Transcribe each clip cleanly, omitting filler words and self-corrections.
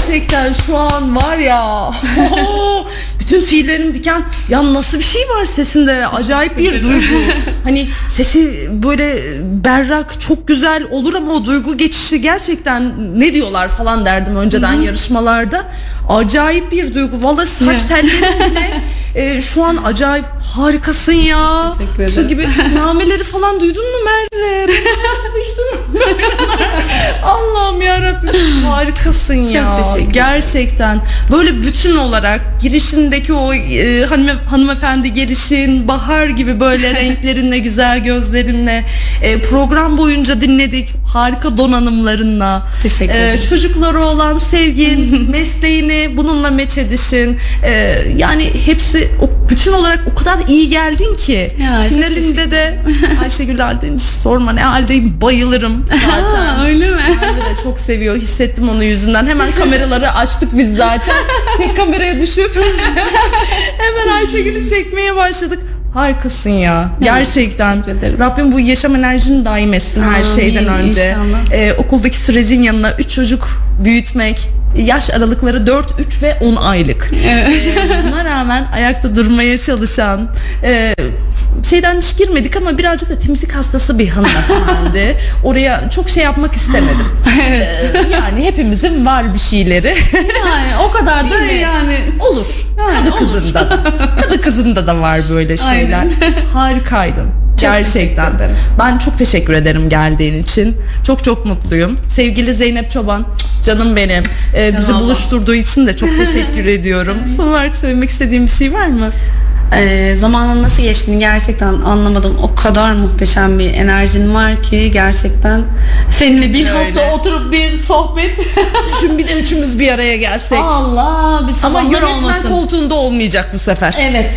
Gerçekten şu an var ya bütün tüylerim diken. Ya nasıl bir şey var sesinde, acayip bir duygu. Hani sesi böyle berrak, çok güzel olur ama o duygu geçişi gerçekten ne diyorlar falan derdim önceden yarışmalarda. Acayip bir duygu. Vallahi saç tellerin bile şu an acayip harikasın ya. Su gibi nameleri falan duydun mu Merve? Allah'ım yarabbim, harikasın ya. Gerçekten böyle bütün olarak girişindeki o hanımefendi gelişin, bahar gibi böyle renklerinle, güzel gözlerinle, program boyunca dinledik harika donanımlarınla, teşekkür ederim. Çocuklara olan sevgin, mesleğini bununla meç edişin, yani hepsi bütün olarak o kadar iyi geldin ki ya, finalinde de Ayşegül halde hiç sorma ne haldeyim, bayılırım zaten. Öyle mi? Halde de çok seviyor, hissettim onun yüzünden. Hemen kameraları açtık biz zaten. Tek kameraya düşüp hemen Ayşegül'ü çekmeye başladık. Harikasın ya. Gerçekten. Rabbim bu yaşam enerjini daim etsin her şeyden önce. Okuldaki sürecin yanına 3 çocuk büyütmek, yaş aralıkları 4, 3 ve 10 aylık. Buna rağmen ayakta durmaya çalışan, şeyden hiç girmedik ama birazcık da temizlik hastası bir hanımefendi. Oraya çok şey yapmak istemedim. Yani hepimizin var bir şeyleri. Yani o kadar da yani olur. Kadı kızında da. Kadı kızında da var böyle şeyler. Aynen. Harikaydın. Gerçekten. Ben çok teşekkür ederim geldiğin için. Çok çok mutluyum. Sevgili Zeynep Çoban, canım benim. Bizi buluşturduğu için de çok teşekkür ediyorum. Son olarak söylemek istediğim bir şey var mı? Zamanın nasıl geçtiğini gerçekten anlamadım. O kadar muhteşem bir enerjin var ki gerçekten seninle bilhassa oturup bir sohbet. Düşün bir de üçümüz bir araya gelsek. Allah, bir ama yönetmen koltuğunda olmayacak bu sefer. Evet.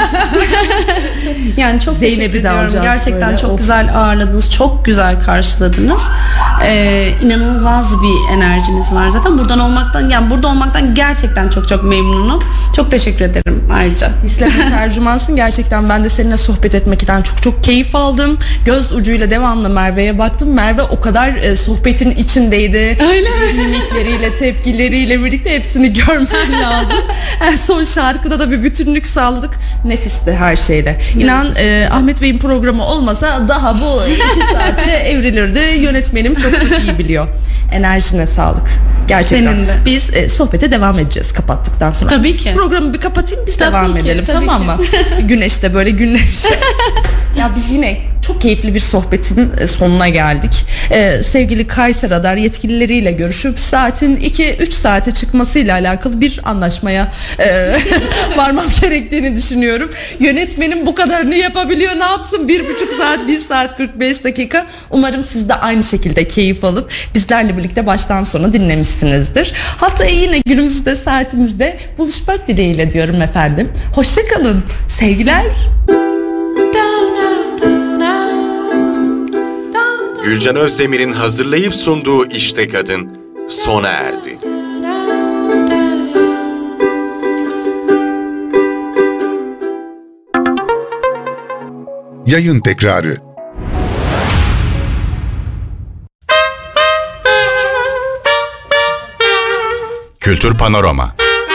Yani çok teşekkür ediyorum. Gerçekten böyle. Çok güzel ağırladınız. Çok güzel karşıladınız. İnanılmaz bir enerjiniz var. Zaten burada olmaktan gerçekten çok çok memnunum. Çok teşekkür ederim ayrıca. Tercümansın gerçekten. Ben de seninle sohbet etmekten çok çok keyif aldım. Göz ucuyla devamlı Merve'ye baktım. Merve o kadar sohbetin içindeydi. Öyle mi? Mimikleriyle, tepkileriyle birlikte hepsini görmen lazım. En son şarkıda da bir bütünlük sağladık. Nefisti her şeyle. İnan Ahmet Bey'in programı olmasa daha bu 2 saate evrilirdi. Yönetmenim çok çok iyi biliyor. Enerjine sağlık. Gerçekten. Biz sohbete devam edeceğiz kapattıktan sonra. Tabii ki. Programı bir kapatayım, biz devam edelim. Tamam mı? Güneşte böyle günleşe. Ya biz yine çok keyifli bir sohbetin sonuna geldik. Sevgili Kayser Radar yetkilileriyle görüşüp saatin 2-3 saate çıkmasıyla alakalı bir anlaşmaya varmam gerektiğini düşünüyorum. Yönetmenim bu kadarını yapabiliyor, ne yapsın? 1,5 saat, 1 saat 45 dakika. Umarım siz de aynı şekilde keyif alıp bizlerle birlikte baştan sona dinlemişsinizdir. Haftaya yine günümüzde, saatimizde buluşmak dileğiyle diyorum efendim. Hoşçakalın. Sevgiler. Gülcan Özdemir'in hazırlayıp sunduğu İşte Kadın sona erdi. Yayın tekrarı. Kültür Panorama.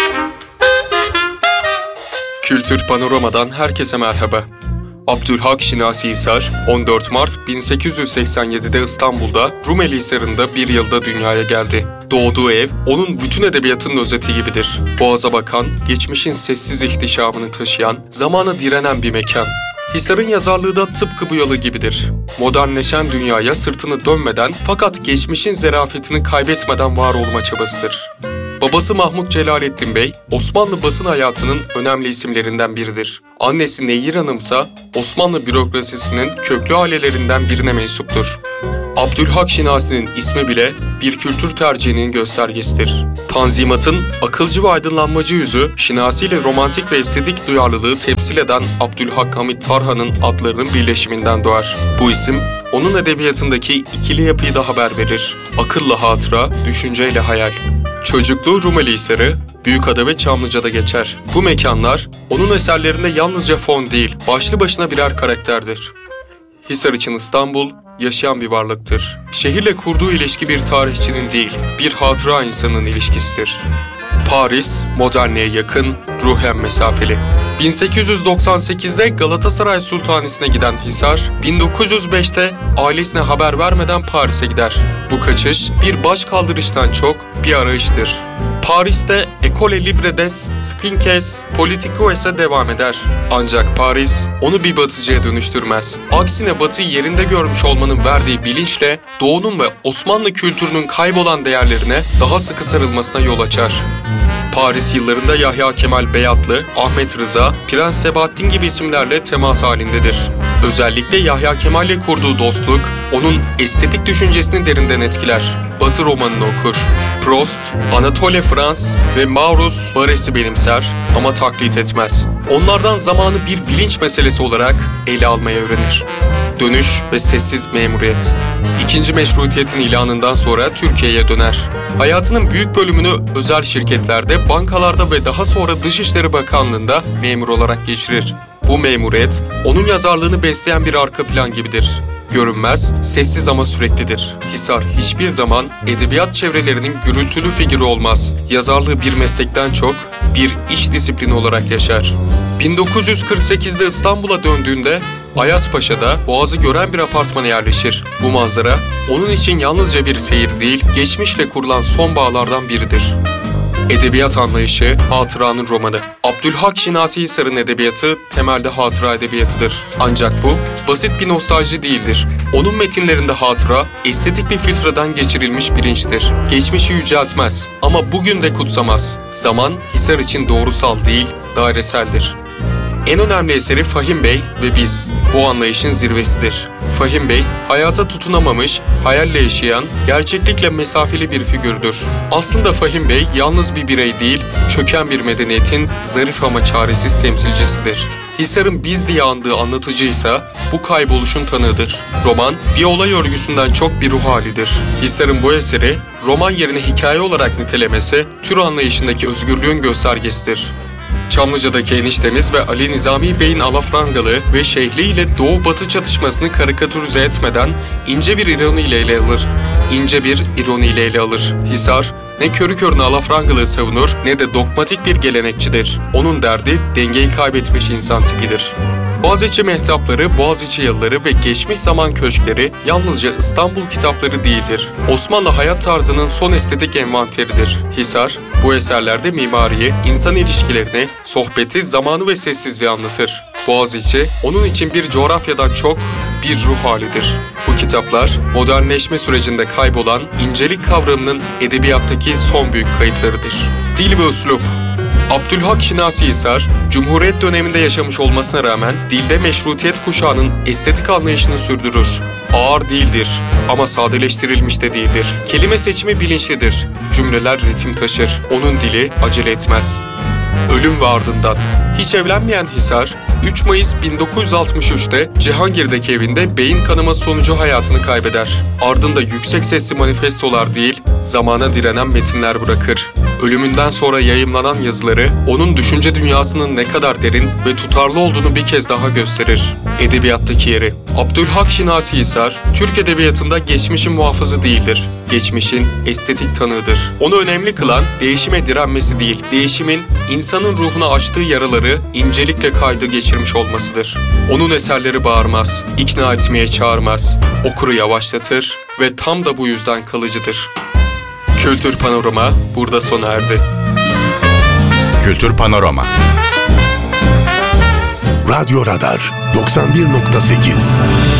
Kültür Panorama'dan herkese merhaba. Abdülhak Şinasi Hisar, 14 Mart 1887'de İstanbul'da Rumeli Hisarı'nda bir yılda dünyaya geldi. Doğduğu ev, onun bütün edebiyatının özeti gibidir. Boğaza bakan, geçmişin sessiz ihtişamını taşıyan, zamana direnen bir mekan. Hisar'ın yazarlığı da tıpkı bu yalı gibidir. Modernleşen dünyaya sırtını dönmeden fakat geçmişin zerafetini kaybetmeden var olma çabasıdır. Babası Mahmut Celalettin Bey, Osmanlı basın hayatının önemli isimlerinden biridir. Annesi Nehir Hanımsa Osmanlı bürokrasisinin köklü ailelerinden birine mensuptur. Abdülhak Şinasi'nin ismi bile bir kültür tercihinin göstergesidir. Tanzimat'ın akılcı ve aydınlanmacı yüzü, Şinasi ile romantik ve estetik duyarlılığı temsil eden Abdülhak Hamit Tarhan'ın adlarının birleşiminden doğar. Bu isim, onun edebiyatındaki ikili yapıyı da haber verir. Akılla hatıra, düşünceyle hayal. Çocukluğu Rumeli Hisarı, Büyükada ve Çamlıca'da geçer. Bu mekanlar, onun eserlerinde yalnızca fon değil, başlı başına birer karakterdir. Hisar için İstanbul, yaşayan bir varlıktır. Şehirle kurduğu ilişki bir tarihçinin değil, bir hatıra insanın ilişkisidir. Paris, modernliğe yakın, ruhen mesafeli. 1898'de Galatasaray Sultanisi'ne giden Hisar, 1905'te ailesine haber vermeden Paris'e gider. Bu kaçış bir başkaldırıştan çok bir arayıştır. Paris'te École Libre des Sciences Politiques devam eder. Ancak Paris onu bir batıcıya dönüştürmez. Aksine batıyı yerinde görmüş olmanın verdiği bilinçle Doğu'nun ve Osmanlı kültürünün kaybolan değerlerine daha sıkı sarılmasına yol açar. Paris yıllarında Yahya Kemal Beyatlı, Ahmet Rıza, Prens Sebahattin gibi isimlerle temas halindedir. Özellikle Yahya Kemal'le kurduğu dostluk, onun estetik düşüncesini derinden etkiler. Batı romanını okur. Proust, Anatole France ve Maurus Barres'i benimser ama taklit etmez. Onlardan zamanı bir bilinç meselesi olarak ele almaya öğrenir. Dönüş ve sessiz memuriyet. İkinci Meşrutiyet'in ilanından sonra Türkiye'ye döner. Hayatının büyük bölümünü özel şirketlerde, bankalarda ve daha sonra Dışişleri Bakanlığı'nda memur olarak geçirir. Bu memuriyet, onun yazarlığını besleyen bir arka plan gibidir. Görünmez, sessiz ama süreklidir. Hisar hiçbir zaman edebiyat çevrelerinin gürültülü figürü olmaz. Yazarlığı bir meslekten çok bir iş disiplini olarak yaşar. 1948'de İstanbul'a döndüğünde Ayazpaşa'da Boğaz'ı gören bir apartmana yerleşir. Bu manzara onun için yalnızca bir seyir değil, geçmişle kurulan son bağlardan biridir. Edebiyat anlayışı, hatıranın romanı. Abdülhak Şinasi Hisar'ın edebiyatı temelde hatıra edebiyatıdır. Ancak bu, basit bir nostalji değildir. Onun metinlerinde hatıra, estetik bir filtreden geçirilmiş bilinçtir. Geçmişi yüceltmez ama bugün de kutsamaz. Zaman, Hisar için doğrusal değil, daireseldir. En önemli eseri Fahim Bey ve Biz. Bu anlayışın zirvesidir. Fahim Bey, hayata tutunamamış, hayalle yaşayan, gerçeklikle mesafeli bir figürdür. Aslında Fahim Bey yalnız bir birey değil, çöken bir medeniyetin zarif ama çaresiz temsilcisidir. Hisar'ın Biz diye andığı anlatıcıysa bu kayboluşun tanığıdır. Roman, bir olay örgüsünden çok bir ruh halidir. Hisar'ın bu eseri, roman yerine hikaye olarak nitelemesi, tür anlayışındaki özgürlüğün göstergesidir. Çamlıca'daki eniştemiz ve Ali Nizami Bey'in alafrangalı ve şeyhli ile Doğu-Batı çatışmasını karikatürize etmeden ince bir ironiyle ele alır. Hisar, ne körü körüne alafrangalığı savunur ne de dogmatik bir gelenekçidir. Onun derdi dengeyi kaybetmiş insan tipidir. Boğaziçi mehtapları, Boğaziçi yılları ve geçmiş zaman köşkleri yalnızca İstanbul kitapları değildir. Osmanlı hayat tarzının son estetik envanteridir. Hisar, bu eserlerde mimariyi, insan ilişkilerini, sohbeti, zamanı ve sessizliği anlatır. Boğaziçi, onun için bir coğrafyadan çok bir ruh halidir. Bu kitaplar, modernleşme sürecinde kaybolan incelik kavramının edebiyattaki son büyük kayıtlarıdır. Dil ve üslup. Abdülhak Şinasi Hisar, Cumhuriyet döneminde yaşamış olmasına rağmen dilde meşrutiyet kuşağının estetik anlayışını sürdürür. Ağır değildir ama sadeleştirilmiş de değildir. Kelime seçimi bilinçlidir. Cümleler ritim taşır. Onun dili acele etmez. Ölüm ve ardından. Hiç evlenmeyen Hisar, 3 Mayıs 1963'te Cihangir'deki evinde beyin kanaması sonucu hayatını kaybeder. Ardında yüksek sesli manifestolar değil, zamana direnen metinler bırakır. Ölümünden sonra yayımlanan yazıları, onun düşünce dünyasının ne kadar derin ve tutarlı olduğunu bir kez daha gösterir. Edebiyattaki yeri. Abdülhak Şinasi Hisar, Türk edebiyatında geçmişin muhafızı değildir. Geçmişin estetik tanığıdır. Onu önemli kılan değişime direnmesi değil, değişimin insanın ruhuna açtığı yaraları incelikle kaydı geçirmiş olmasıdır. Onun eserleri bağırmaz, ikna etmeye çağırmaz, okuru yavaşlatır ve tam da bu yüzden kalıcıdır. Kültür Panorama burada sona erdi. Kültür Panorama Radyo Radar 91.8